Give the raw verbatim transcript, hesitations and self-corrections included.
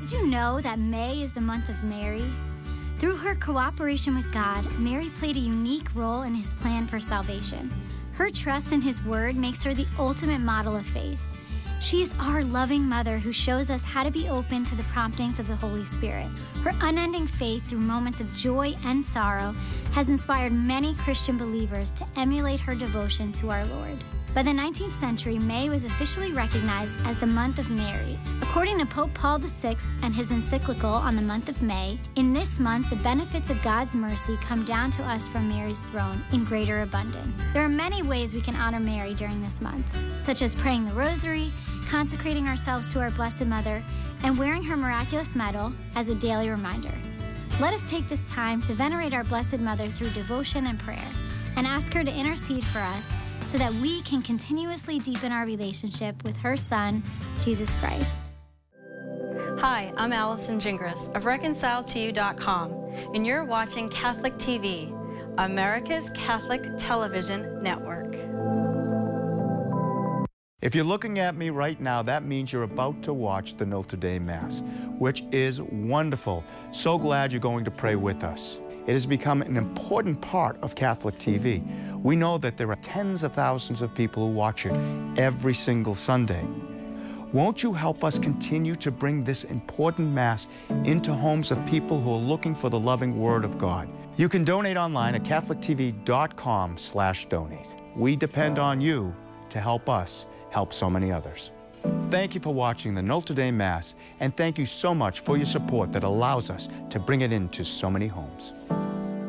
Did you know that May is the month of Mary? Through her cooperation with God, Mary played a unique role in his plan for salvation. Her trust in his word makes her the ultimate model of faith. She is our loving mother who shows us how to be open to the promptings of the Holy Spirit. Her unending faith through moments of joy and sorrow has inspired many Christian believers to emulate her devotion to our Lord. By the nineteenth century, May was officially recognized as the month of Mary. According to Pope Paul the Sixth and his encyclical on the month of May, in this month, the benefits of God's mercy come down to us from Mary's throne in greater abundance. There are many ways we can honor Mary during this month, such as praying the rosary, consecrating ourselves to our Blessed Mother, and wearing her miraculous medal as a daily reminder. Let us take this time to venerate our Blessed Mother through devotion and prayer, and ask her to intercede for us so that we can continuously deepen our relationship with her Son, Jesus Christ. Hi, I'm Allison Gingras of reconciled to you dot com, and you're watching Catholic T V, America's Catholic Television Network. If you're looking at me right now, that means you're about to watch the Notre Dame Mass, which is wonderful. So glad you're going to pray with us. It has become an important part of Catholic T V. We know that there are tens of thousands of people who watch it every single Sunday. Won't you help us continue to bring this important Mass into homes of people who are looking for the loving Word of God? You can donate online at Catholic T V dot com slash donate. We depend on you to help us help so many others. Thank you for watching the Notre Dame Mass, and thank you so much for your support that allows us to bring it into so many homes.